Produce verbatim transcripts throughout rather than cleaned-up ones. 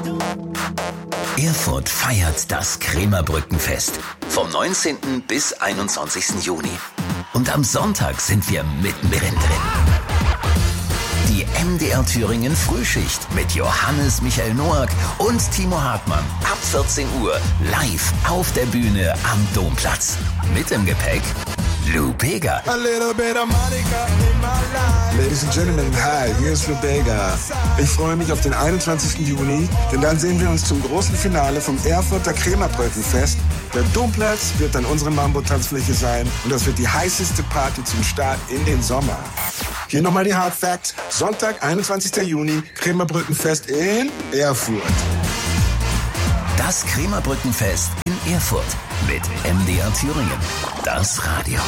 Erfurt feiert das Krämerbrückenfest vom neunzehnten bis einundzwanzigsten Juni. Und am Sonntag sind wir mittendrin drin. Die M D R Thüringen Frühschicht mit Johannes Michael Noack und Timo Hartmann. Ab vierzehn Uhr live auf der Bühne am Domplatz. Mit im Gepäck Lou Bega. A little bit of Monica in my life. Ladies and Gentlemen, hi, hier ist Lou Bega. Ich freue mich auf den einundzwanzigsten Juni, denn dann sehen wir uns zum großen Finale vom Erfurter Krämerbrückenfest. Der Domplatz wird dann unsere Mambo-Tanzfläche sein und das wird die heißeste Party zum Start in den Sommer. Hier nochmal die Hard Facts. Sonntag, einundzwanzigsten Juni, Krämerbrückenfest in Erfurt. Das Krämerbrückenfest in Erfurt mit M D R Thüringen. Das Radio.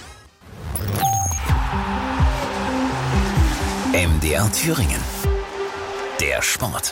M D R Thüringen. Der Sport.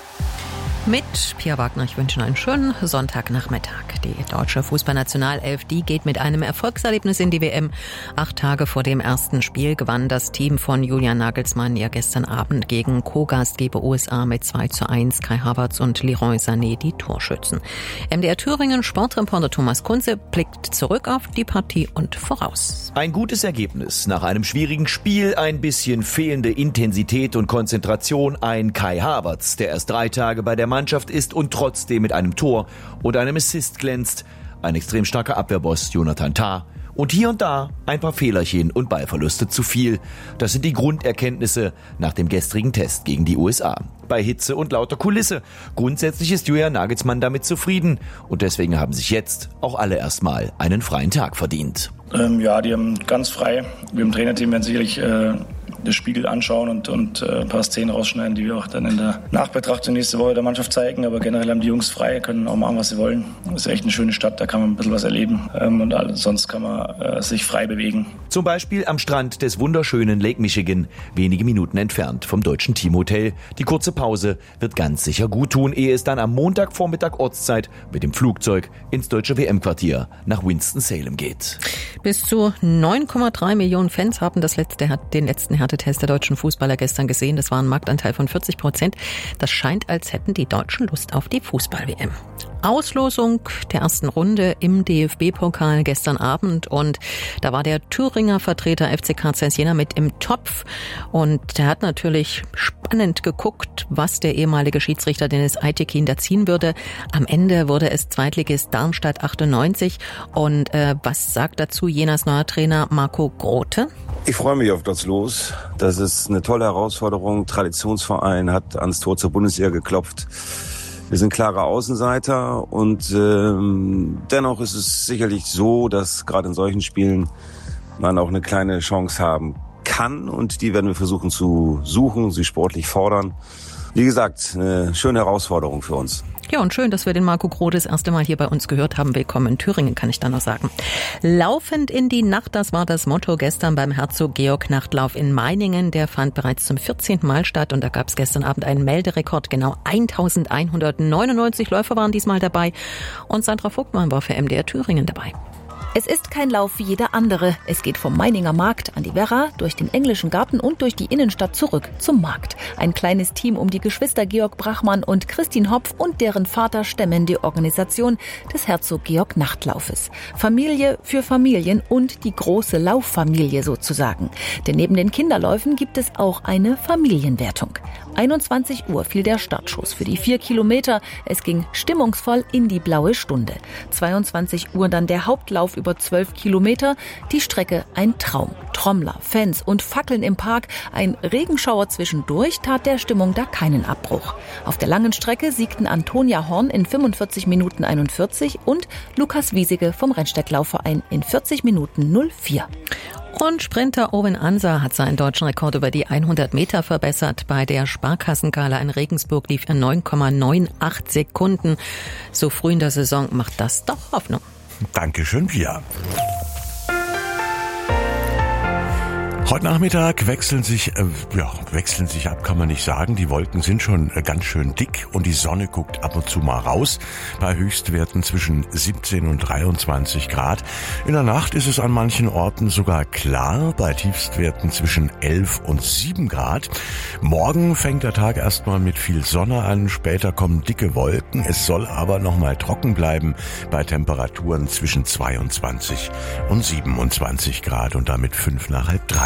Mit Pia Wagner, ich wünsche Ihnen einen schönen Sonntagnachmittag. Die deutsche Fußballnationalelf, die geht mit einem Erfolgserlebnis in die W M. Acht Tage vor dem ersten Spiel gewann das Team von Julian Nagelsmann ja gestern Abend gegen Co-Gastgeber U S A mit zwei zu eins. Kai Havertz und Leroy Sané die Torschützen. M D R Thüringen Sportreporter Thomas Kunze blickt zurück auf die Partie und voraus. Ein gutes Ergebnis. Nach einem schwierigen Spiel ein bisschen fehlende Intensität und Konzentration. Ein Kai Havertz, der erst drei Tage bei der Mannschaft ist und trotzdem mit einem Tor und einem Assist glänzt. Ein extrem starker Abwehrboss Jonathan Tah. Und hier und da ein paar Fehlerchen und Ballverluste zu viel. Das sind die Grunderkenntnisse nach dem gestrigen Test gegen die U S A. Bei Hitze und lauter Kulisse. Grundsätzlich ist Julian Nagelsmann damit zufrieden. Und deswegen haben sich jetzt auch alle erstmal einen freien Tag verdient. Ähm, ja, die haben ganz frei. Wir im Trainerteam werden sicherlich äh, das Spiegel anschauen und, und äh, ein paar Szenen rausschneiden, die wir auch dann in der Nachbetrachtung nächste Woche der Mannschaft zeigen. Aber generell haben die Jungs frei, können auch machen, was sie wollen. Das ist echt eine schöne Stadt, da kann man ein bisschen was erleben. Ähm, und alles, sonst kann man äh, sich frei bewegen. Zum Beispiel am Strand des wunderschönen Lake Michigan, wenige Minuten entfernt vom deutschen Teamhotel. Die kurze Pause wird ganz sicher gut tun, ehe es dann am Montagvormittag Ortszeit mit dem Flugzeug ins deutsche W M-Quartier nach Winston-Salem geht. Bis zu neun Komma drei Millionen Fans haben das letzte, den letzten Härtetest der deutschen Fußballer gestern gesehen. Das war ein Marktanteil von vierzig Prozent. Das scheint, als hätten die Deutschen Lust auf die Fußball-W M. Auslosung der ersten Runde im D F B-Pokal gestern Abend und da war der Thüringer Vertreter F C K Zeiss Jena mit im Topf und der hat natürlich spannend geguckt, was der ehemalige Schiedsrichter Dennis Aytekin da ziehen würde. Am Ende wurde es Zweitligist Darmstadt achtundneunzig und äh, was sagt dazu Jenas neuer Trainer Marco Grote? Ich freue mich auf das Los. Das ist eine tolle Herausforderung. Traditionsverein hat ans Tor zur Bundesliga geklopft. Wir sind klare Außenseiter und ähm, dennoch ist es sicherlich so, dass gerade in solchen Spielen man auch eine kleine Chance haben kann und die werden wir versuchen zu suchen, sie sportlich fordern. Wie gesagt, eine schöne Herausforderung für uns. Ja, und schön, dass wir den Marco Grote das erste Mal hier bei uns gehört haben. Willkommen in Thüringen, kann ich da noch sagen. Laufend in die Nacht, das war das Motto gestern beim Herzog-Georg-Nachtlauf in Meiningen. Der fand bereits zum vierzehnten Mal statt und da gab es gestern Abend einen Melderekord. Genau eintausendeinhundertneunundneunzig Läufer waren diesmal dabei und Sandra Vogtmann war für M D R Thüringen dabei. Es ist kein Lauf wie jeder andere. Es geht vom Meininger Markt an die Werra, durch den Englischen Garten und durch die Innenstadt zurück zum Markt. Ein kleines Team um die Geschwister Georg Brachmann und Christine Hopf und deren Vater stemmen die Organisation des Herzog-Georg-Nachtlaufes. Familie für Familien und die große Lauffamilie sozusagen. Denn neben den Kinderläufen gibt es auch eine Familienwertung. einundzwanzig Uhr fiel der Startschuss für die vier Kilometer. Es ging stimmungsvoll in die blaue Stunde. zweiundzwanzig Uhr dann der Hauptlauf über zwölf Kilometer. Die Strecke ein Traum. Trommler, Fans und Fackeln im Park. Ein Regenschauer zwischendurch tat der Stimmung da keinen Abbruch. Auf der langen Strecke siegten Antonia Horn in fünfundvierzig Minuten einundvierzig und Lukas Wiesige vom Rennsteiglaufverein in vierzig Minuten null vier. Und Sprinter Owen Anser hat seinen deutschen Rekord über die hundert Meter verbessert. Bei der Sparkassengala in Regensburg lief er neun Komma achtundneunzig Sekunden. So früh in der Saison macht das doch Hoffnung. Dankeschön, Pia. Heute Nachmittag wechseln sich, äh, ja, wechseln sich ab, kann man nicht sagen. Die Wolken sind schon äh, ganz schön dick und die Sonne guckt ab und zu mal raus. Bei Höchstwerten zwischen siebzehn und dreiundzwanzig Grad. In der Nacht ist es an manchen Orten sogar klar, bei Tiefstwerten zwischen elf und sieben Grad. Morgen fängt der Tag erstmal mit viel Sonne an, später kommen dicke Wolken. Es soll aber nochmal trocken bleiben bei Temperaturen zwischen zweiundzwanzig und siebenundzwanzig Grad und damit fünf nach halb drei.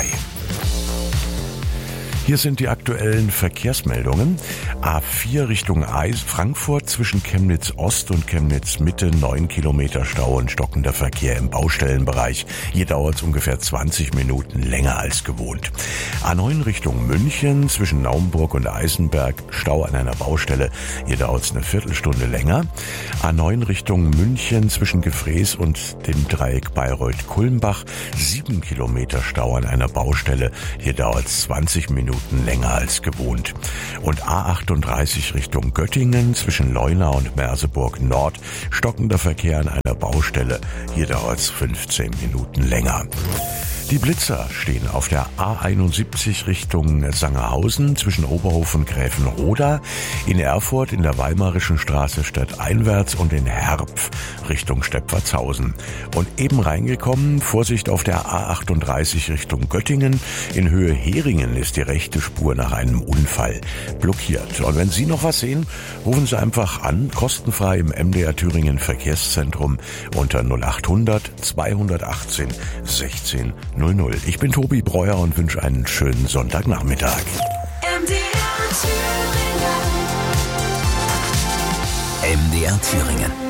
Hier sind die aktuellen Verkehrsmeldungen. A vier Richtung Eis, Frankfurt zwischen Chemnitz Ost und Chemnitz Mitte, neun Kilometer Stau und stockender Verkehr im Baustellenbereich. Hier dauert es ungefähr zwanzig Minuten länger als gewohnt. A neun Richtung München zwischen Naumburg und Eisenberg, Stau an einer Baustelle. Hier dauert es eine Viertelstunde länger. A neun Richtung München zwischen Gefrees und dem Dreieck Bayreuth-Kulmbach, sieben Kilometer Stau an einer Baustelle. Hier dauert es zwanzig Minuten länger als gewohnt. Und A achtunddreißig Richtung Göttingen zwischen Leuna und Merseburg Nord, stockender Verkehr an einer Baustelle. Hier dauert es fünfzehn Minuten länger. Die Blitzer stehen auf der A einundsiebzig Richtung Sangerhausen zwischen Oberhof und Gräfenroda, in Erfurt in der Weimarischen Straße stadteinwärts und in Herpf Richtung Stepfatshausen. Und eben reingekommen, Vorsicht auf der A achtunddreißig Richtung Göttingen, in Höhe Heringen ist die rechte Spur nach einem Unfall blockiert. Und wenn Sie noch was sehen, rufen Sie einfach an, kostenfrei im M D R Thüringen Verkehrszentrum unter null achthundert zweihundertachtzehn sechzehn null null. Ich bin Tobi Breuer und wünsche einen schönen Sonntagnachmittag. M D R Thüringen. M D R Thüringen.